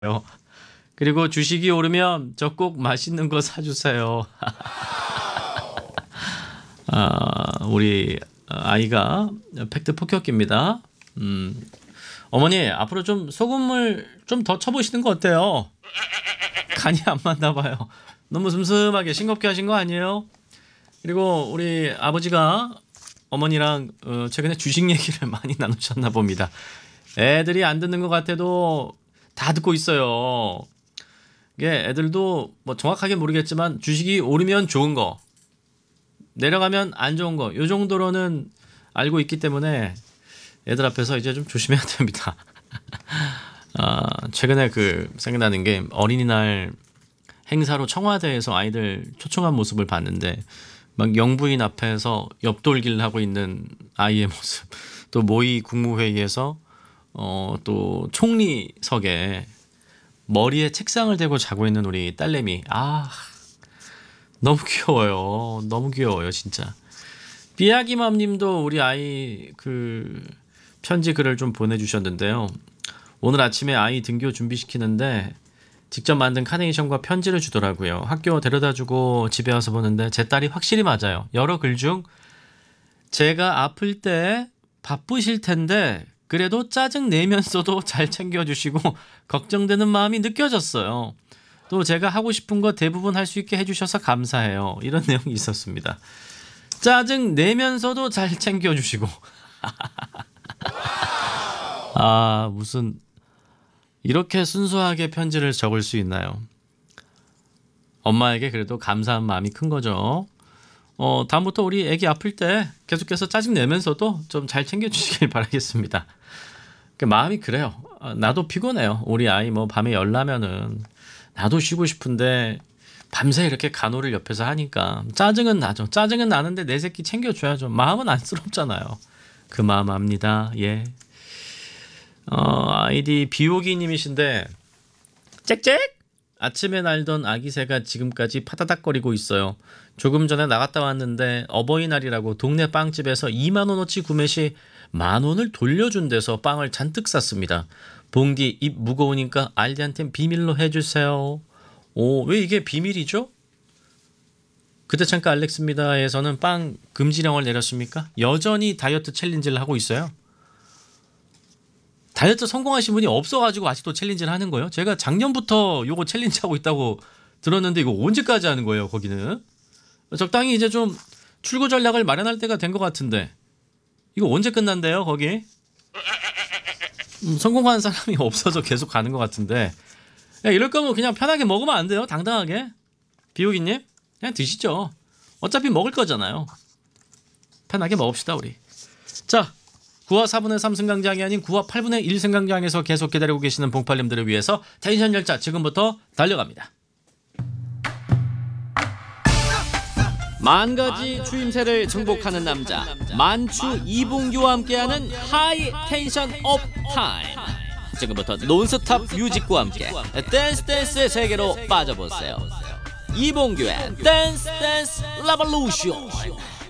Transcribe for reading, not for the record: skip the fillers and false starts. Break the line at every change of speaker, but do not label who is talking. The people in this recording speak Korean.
그리고 주식이 오르면 저 꼭 맛있는 거 사주세요. 우리 아이가 팩트 폭격기입니다. 어머니 앞으로 좀 소금물 좀 더 쳐보시는 거 어때요? 간이 안 맞나 봐요. 너무 슴슴하게 싱겁게 하신 거 아니에요? 그리고 우리 아버지가 어머니랑 최근에 주식 얘기를 많이 나누셨나 봅니다. 애들이 안 듣는 것 같아도 다 듣고 있어요. 이게 애들도 뭐 정확하게 모르겠지만 주식이 오르면 좋은 거, 내려가면 안 좋은 거, 요 정도로는 알고 있기 때문에 애들 앞에서 이제 좀 조심해야 됩니다. 최근에 생각나는 게 어린이날 행사로 청와대에서 아이들 초청한 모습을 봤는데 막 영부인 앞에서 옆돌기를 하고 있는 아이의 모습, 또 모의 국무회의에서 또 총리석에 머리에 책상을 대고 자고 있는 우리 딸내미. 너무 귀여워요. 너무 귀여워요, 진짜. 삐약이맘님도 우리 아이 편지 글을 좀 보내주셨는데요. 오늘 아침에 아이 등교 준비시키는데 직접 만든 카네이션과 편지를 주더라고요. 학교 데려다주고 집에 와서 보는데 제 딸이 확실히 맞아요. 여러 글 중 제가 아플 때 바쁘실 텐데 그래도 짜증 내면서도 잘 챙겨주시고 걱정되는 마음이 느껴졌어요. 또 제가 하고 싶은 거 대부분 할 수 있게 해주셔서 감사해요. 이런 내용이 있었습니다. 짜증 내면서도 잘 챙겨주시고 무슨 이렇게 순수하게 편지를 적을 수 있나요? 엄마에게 그래도 감사한 마음이 큰 거죠. 다음부터 우리 애기 아플 때 계속해서 짜증 내면서도 좀 잘 챙겨주시길 바라겠습니다. 마음이 그래요. 나도 피곤해요. 우리 아이 밤에 열나면은 나도 쉬고 싶은데 밤새 이렇게 간호를 옆에서 하니까 짜증은 나죠. 짜증은 나는데 내 새끼 챙겨줘야죠. 마음은 안쓰럽잖아요. 그 마음 압니다. 예. 아이디 비오기님이신데 짹짹! 아침에 날던 아기새가 지금까지 파다닥거리고 있어요. 조금 전에 나갔다 왔는데 어버이날이라고 동네 빵집에서 2만원어치 구매 시 10,000원을 돌려준 데서 빵을 잔뜩 샀습니다. 봉디 입 무거우니까 알디한텐 비밀로 해주세요. 왜 이게 비밀이죠? 그때 잠깐 알렉스입니다에서는 빵 금지령을 내렸습니까? 여전히 다이어트 챌린지를 하고 있어요. 다이어트 성공하신 분이 없어가지고 아직도 챌린지를 하는 거예요? 제가 작년부터 요거 챌린지 하고 있다고 들었는데 이거 언제까지 하는 거예요? 거기는 적당히 이제 좀 출구 전략을 마련할 때가 된 것 같은데 이거 언제 끝난대요? 거기 성공한 사람이 없어서 계속 가는 것 같은데 이럴 거면 그냥 편하게 먹으면 안 돼요? 당당하게 비오기님 그냥 드시죠. 어차피 먹을 거잖아요. 편하게 먹읍시다 우리. 자, 9화 4분의 3 승강장이 아닌 9화 8분의 1 승강장에서 계속 기다리고 계시는 봉팔님들을 위해서 텐션 열차 지금부터 달려갑니다. 만가지 추임새를 정복하는 남자 만추 이봉규와 함께하는 하이 텐션 업 타임. 지금부터 논스톱 뮤직과 함께 댄스의 세계로 빠져보세요. 이봉규의 댄스 레볼루션.